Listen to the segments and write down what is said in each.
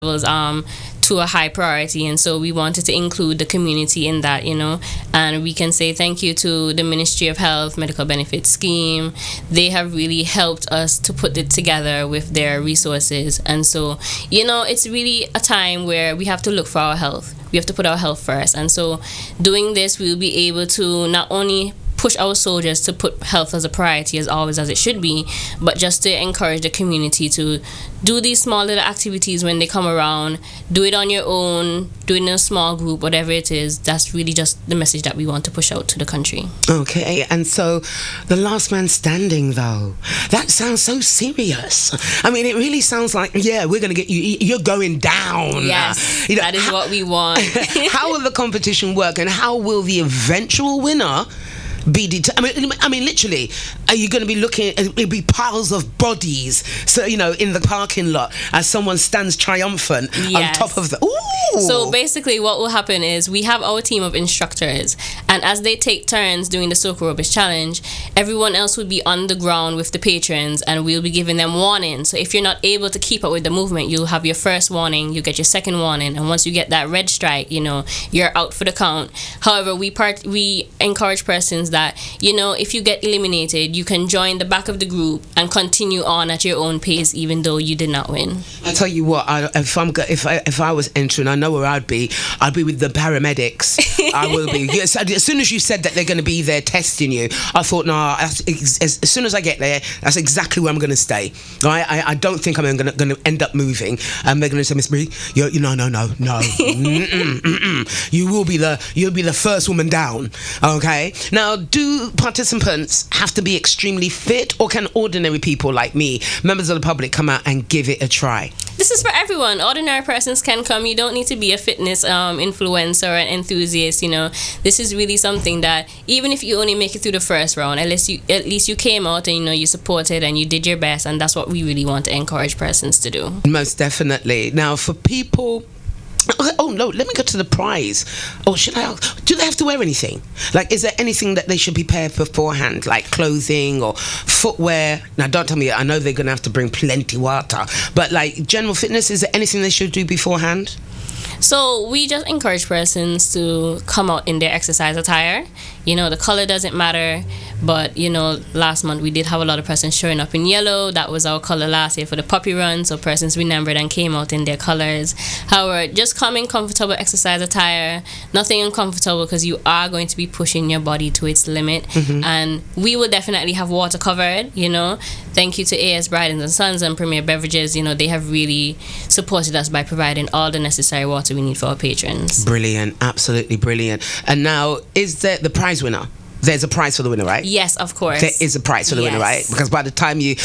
levels to a high priority, and so we wanted to include the community in that, and we can say thank you to the Ministry of Health Medical Benefits Scheme. They have really helped us to put it together with their resources, and so it's really a time where we have to look for our health. We have to put our health first, and so doing this, we'll be able to not only push our soldiers to put health as a priority, as always, as it should be, but just to encourage the community to do these small little activities when they come around. Do it on your own, do it in a small group, whatever it is. That's really just the message that we want to push out to the country. Okay, and so the last man standing, though, that sounds so serious. I mean, it really sounds like, we're going to get you, you're going down. Yes, that is what we want. How will the competition work, and how will the eventual winner be I mean, literally, are you going to be looking? It'll be piles of bodies, so in the parking lot as someone stands triumphant on top of the. Ooh. So basically, what will happen is we have our team of instructors, and as they take turns doing the Soca Rubbish Challenge, everyone else will be on the ground with the patrons, and we'll be giving them warnings. So if you're not able to keep up with the movement, you'll have your first warning, you get your second warning, and once you get that red stripe, you're out for the count. However, we encourage persons that if you get eliminated, you can join the back of the group and continue on at your own pace, even though you did not win. I tell you what, if I was entering, I know where I'd be with the paramedics. I will be. Yes, as soon as you said that they're going to be there testing you, I thought, as soon as I get there, that's exactly where I'm going to stay. I don't think I'm going to end up moving. And they're going to say, Miss Bree, no. You'll be the first woman down. Okay. Now, do participants have to be extremely fit, or can ordinary people like me, members of the public, come out and give it a try? This is for everyone. Ordinary persons can come. You don't need to be a fitness influencer or an enthusiast. This is really something that even if you only make it through the first round, at least you came out and you supported and you did your best, and that's what we really want to encourage persons to do. Most definitely. Now, for people. Oh no, let me go to the prize. Oh, do they have to wear anything? Like, is there anything that they should prepare beforehand, like clothing or footwear? Now, don't tell me, I know they're going to have to bring plenty water, but like general fitness, is there anything they should do beforehand? So we just encourage persons to come out in their exercise attire. The color doesn't matter, but last month we did have a lot of persons showing up in yellow. That was our color last year for the puppy run, so persons remembered and came out in their colors. However, just come in comfortable exercise attire, nothing uncomfortable, because you are going to be pushing your body to its limit. And we will definitely have water covered. Thank you to A.S. Bryden and Sons and Premier Beverages. They have really supported us by providing all the necessary water we need for our patrons. Brilliant, absolutely brilliant. And now, is there the prize winner? There's a prize for the winner, right? Yes, of course. There is a prize for the winner, right? Because by the time you...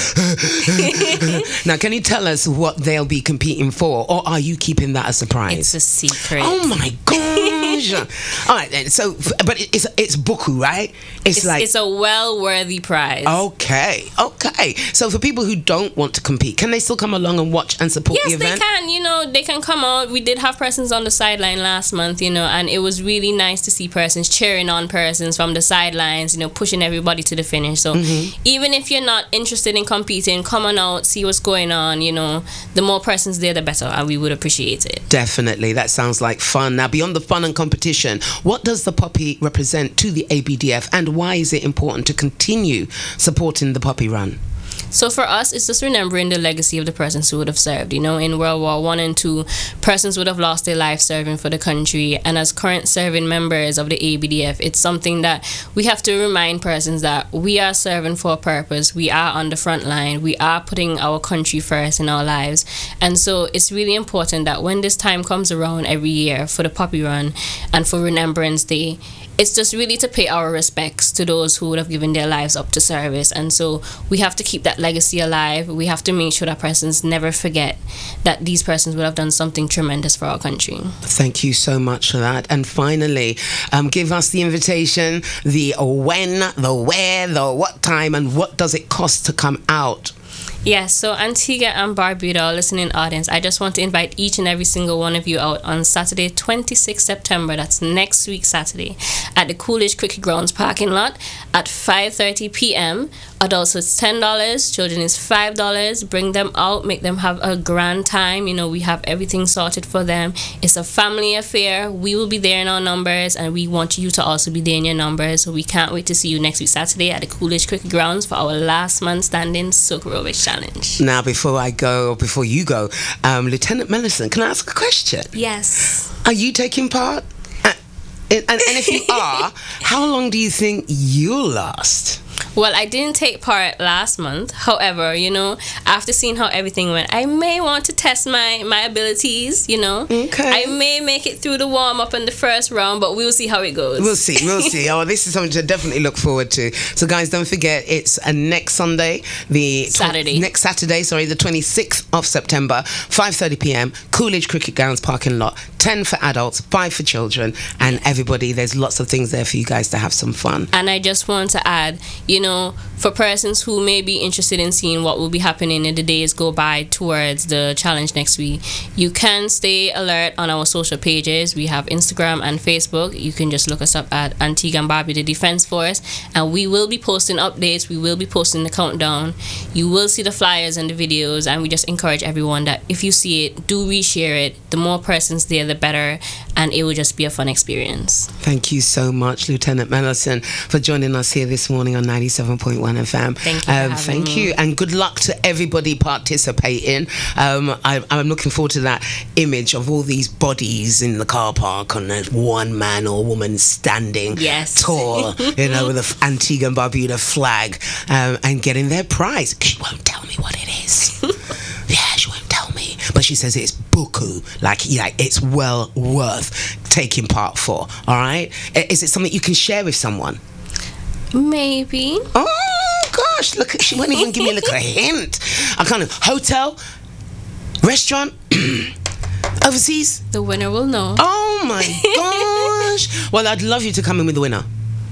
Now, can you tell us what they'll be competing for? Or are you keeping that a surprise? It's a secret. Oh, my gosh. All right, then. So, but it's buku, right? It's a well-worthy prize. Okay. So for people who don't want to compete, can they still come along and watch and support the event? Yes, they can. They can come out. We did have persons on the sideline last month, and it was really nice to see persons cheering on persons from the sidelines, pushing everybody to the finish. So even if you're not interested in competing, come on out, see what's going on. The more persons there, the better, and we would appreciate it. Definitely. That sounds like fun. Now, beyond the fun and competition, what does the puppy represent to the ABDF, and why is it important to continue supporting the puppy run? So for us, it's just remembering the legacy of the persons who would have served. In World War I and II, persons would have lost their life serving for the country. And as current serving members of the ABDF, it's something that we have to remind persons that we are serving for a purpose. We are on the front line. We are putting our country first in our lives. And so it's really important that when this time comes around every year for the Puppy Run and for Remembrance Day, it's just really to pay our respects to those who would have given their lives up to service. And so we have to keep that legacy alive. We have to make sure that persons never forget that these persons would have done something tremendous for our country. Thank you so much for that. And finally, give us the invitation, the when, the where, the what time, and what does it cost to come out? Yes, so Antigua and Barbuda, listening audience, I just want to invite each and every single one of you out on Saturday, 26th September, that's next week Saturday, at the Coolidge Cricket Grounds parking lot at 5:30 p.m. Adults it's $10, children is $5. Bring them out, make them have a grand time. You know, we have everything sorted for them. It's a family affair. We will be there in our numbers, and we want you to also be there in your numbers. So we can't wait to see you next week Saturday at the Coolidge Cricket Grounds for our last man standing Soak Aerobics Challenge. Now, before you go, Lieutenant Mellison, can I ask a question? Yes. Are you taking part? And if you are, how long do you think you'll last? Well, I didn't take part last month. However, you know, after seeing how everything went, I may want to test my abilities, you know. Okay. I may make it through the warm-up in the first round, but we'll see how it goes. We'll see. Oh, this is something to definitely look forward to. So, guys, don't forget, it's next Saturday, the 26th of September, 5:30 p.m., Coolidge Cricket Grounds parking lot, 10 for adults, 5 for children, and everybody. There's lots of things there for you guys to have some fun. And I just want to add, you know, for persons who may be interested in seeing what will be happening in the days go by towards the challenge next week, you can stay alert on our social pages. We have Instagram and Facebook. You can just look us up at Antigua and Barbuda Defense Force, and we will be posting updates. We will be posting the countdown. You will see the flyers and the videos, and we just encourage everyone that if you see it, do reshare it. The more persons there, the better, and it will just be a fun experience. Thank you so much, Lieutenant Mellison, for joining us here this morning on 97.1 FM. Thank you. And good luck to everybody participating. I'm looking forward to that image of all these bodies in the car park and there's one man or woman standing tall, you know, with the Antigua and Barbuda flag, and getting their prize. She won't tell me what it is. She won't tell me, but she says it's buku, it's well worth taking part for. All right, is it something you can share with someone? Maybe. Oh gosh, look, she won't even give me a hint. I kind of hotel, restaurant, overseas. The winner will know. Oh my gosh. Well, I'd love you to come in with the winner.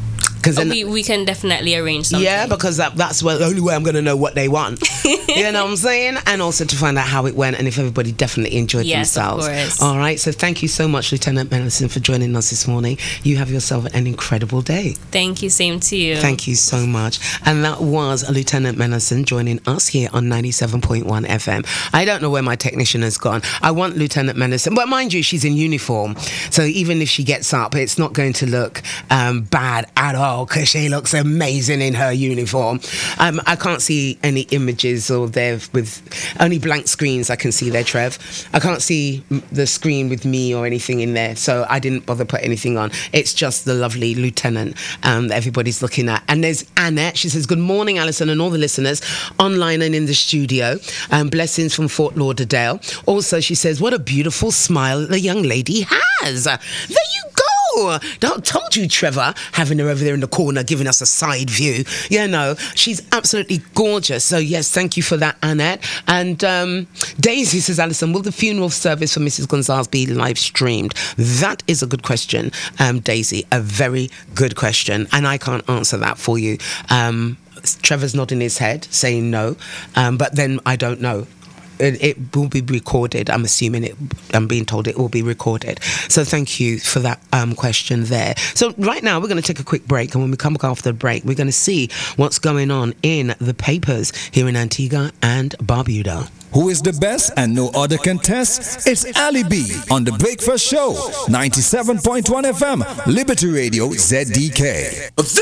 We can definitely arrange something. Yeah, because that's the only way I'm going to know what they want. You know what I'm saying? And also to find out how it went and if everybody definitely enjoyed themselves. Of course. All right, so thank you so much, Lieutenant Mellison, for joining us this morning. You have yourself an incredible day. Thank you, same to you. Thank you so much. And that was Lieutenant Mellison joining us here on 97.1 FM. I don't know where my technician has gone. I want Lieutenant Mellison, but mind you, she's in uniform. So even if she gets up, it's not going to look bad at all, because she looks amazing in her uniform. I can't see any images or there with only blank screens. I can see there, Trev. I can't see the screen with me or anything in there, so I didn't bother put anything on. It's just the lovely lieutenant that everybody's looking at. And there's Annette. She says, good morning, Alison, and all the listeners online and in the studio. Blessings from Fort Lauderdale. Also, she says, what a beautiful smile the young lady has. There you go. Told you, Trevor, having her over there in the corner giving us a side view. Yeah, no, she's absolutely gorgeous. So yes, thank you for that, Annette. And Daisy says, Alison, will the funeral service for Mrs. Gonzalez be live streamed? That is a good question, Daisy, a very good question, and I can't answer that for you. Trevor's nodding his head saying no, but then I don't know. It will be recorded. I'm being told it will be recorded. So thank you for that question there. So right now we're going to take a quick break, and when we come back after the break, we're going to see what's going on in the papers here in Antigua and Barbuda. Who is the best and no other can test? It's Ali B on The Breakfast Show, 97.1 FM, Liberty Radio, ZDK.